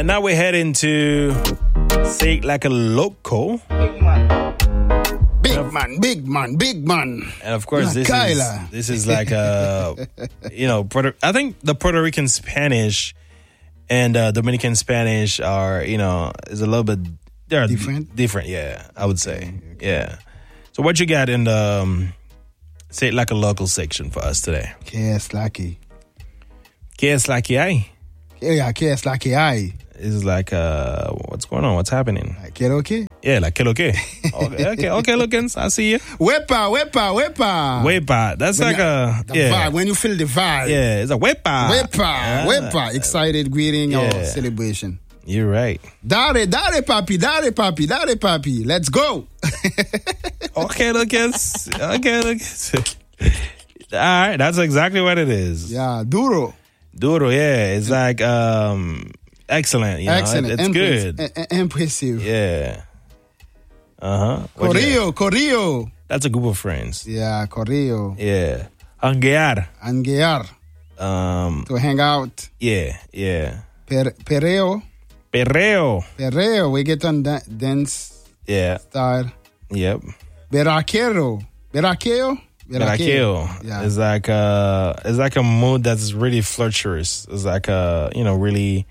now we're heading to Say It Like a Local. Big man. And of course, this is like a, I think the Puerto Rican Spanish and Dominican Spanish are, is a little bit different. Yeah, I would say. Okay. Yeah. So what you got in the Say It Like a Local section for us today? ¿Qué es la que? ¿Qué es la que hay? Yeah, ¿qué es la que hay? It's like, what's going on? What's happening? ¿Qué lo que? Yeah, like, ¿qué lo que? Okay, lookins, I see you. Wepa. That's like vibe. When you feel the vibe. Yeah, it's a wepa. Wepa. Excited greeting or celebration. You're right. Dare, papi. Let's go. Okay, lookins. All right, that's exactly what it is. Yeah, duro, yeah. It's like, excellent. Excellent. It's good. Impressive. Yeah. Corrillo. That's a group of friends. Yeah, corrillo. Yeah. Hanguear. To hang out. Yeah. Perreo. We get on dance. Yeah. Style. Yep. Berraqueo. Yeah. It's like a mood that's really flirtatious. It's like a really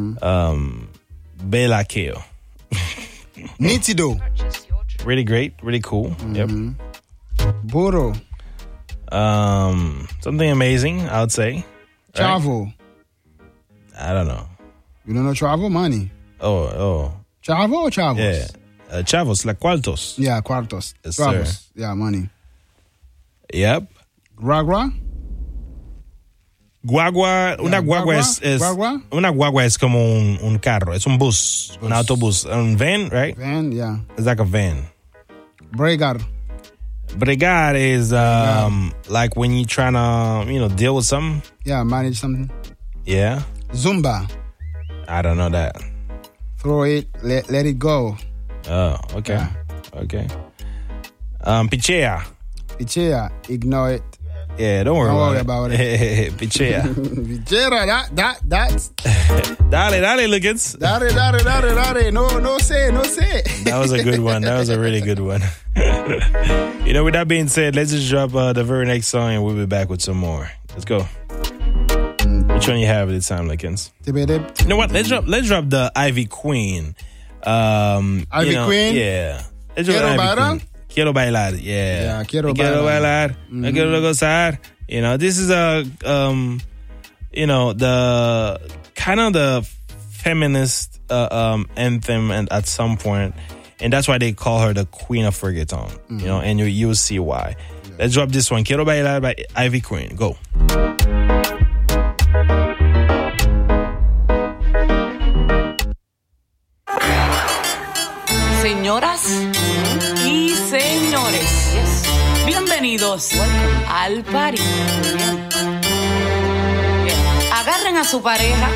bellaqueo. Nítido. Really great, really cool. Mm-hmm. Yep. Burro. Something amazing, I would say. Chavo. Right? I don't know. You don't know chavo? Money. Oh. Chavo or chavos? Yeah. Chavos, like cuartos. Yeah, cuartos. Yes, chavos. Sir. Yeah, money. Yep. Guagua. Una guagua una guagua es como un carro, es un bus, un autobús, un van, right? Van, yeah. It's like a van. Bregar is like when you're trying to, deal with something. Yeah, manage something. Yeah. Zumba. I don't know that. Throw it, let it go. Oh, okay. Yeah. Okay. Pichea, ignore it. Yeah, don't worry about it. Pichea. Pichera, that's. Dale, lookins. Dale. No say. That was a good one. That was a really good one. With that being said, let's just drop the very next song and we'll be back with some more. Let's go. Which one you have this time, lookins? You know what? Let's drop the Ivy Queen. Ivy Queen? Yeah. Quiero bailar, yeah. Yeah, quiero bailar. Mm-hmm. Quiero gozar. This is the kind of the feminist anthem, and at some point, and that's why they call her the Queen of Reggaeton. Mm-hmm. And you'll see why. Yeah. Let's drop this one, Quiero Bailar by Ivy Queen. Go. Señoras y señores, bienvenidos al party. Agarren a su pareja